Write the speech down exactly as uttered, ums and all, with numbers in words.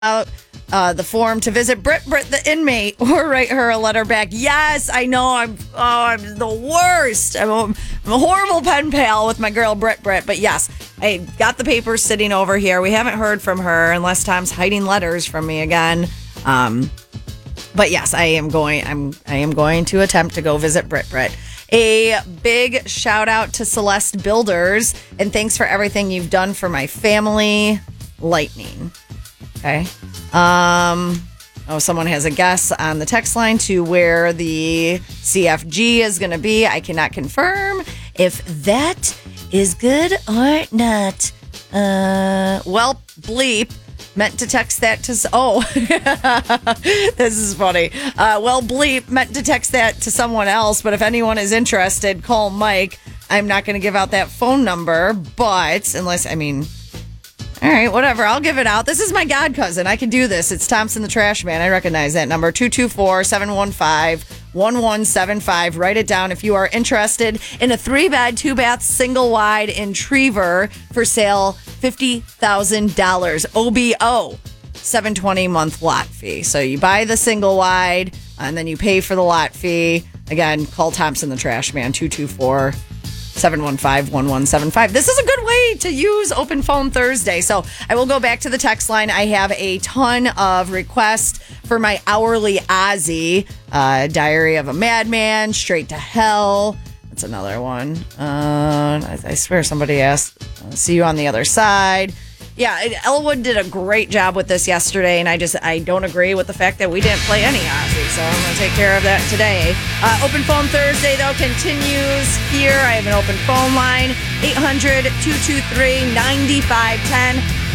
out uh, the form to visit Brit Brit the inmate or write her a letter back. Yes, I know I'm oh I'm the worst. I'm a, I'm a horrible pen pal with my girl Brit Brit. But yes, I got the papers sitting over here. We haven't heard from her unless Tom's hiding letters from me again. Um, but yes, I am going. I'm I am going to attempt to go visit Brit Brit. A big shout out to Celeste Builders and thanks for everything you've done for my family. Lightning. Okay. Um, oh, someone has a guess on the text line to where the C F G is going to be. I cannot confirm if that is good or not. Uh, well, bleep. Meant to text that to... Oh, this is funny. Uh, well, bleep. Meant to text that to someone else, but if anyone is interested, call Mike. I'm not going to give out that phone number, but unless, I mean... All right, whatever. I'll give it out. This is my god cousin. I can do this. It's Thompson the Trash Man. I recognize that number. two two four, seven one five, one one seven five. Write it down if you are interested in a three-bed, two-bath, single-wide in Trevor for sale, fifty thousand dollars. O B O, seven hundred twenty dollars month lot fee. So you buy the single-wide, and then you pay for the lot fee. Again, call Thompson the Trash Man, two two four, seven one five, one one seven five. This is a good way to use Open Phone Thursday. So I will go back to the text line. I have a ton of requests for my hourly Ozzy. Uh, Diary of a Madman, Straight to Hell. That's another one. Uh, I, I swear somebody asked, uh, See You on the Other Side. Yeah, Elwood did a great job with this yesterday, and I just I don't agree with the fact that we didn't play any Ozzy, so I'm going to take care of that today. Uh, open Phone Thursday, though, continues here. I have an open phone line, eight hundred, two two three, nine five one zero.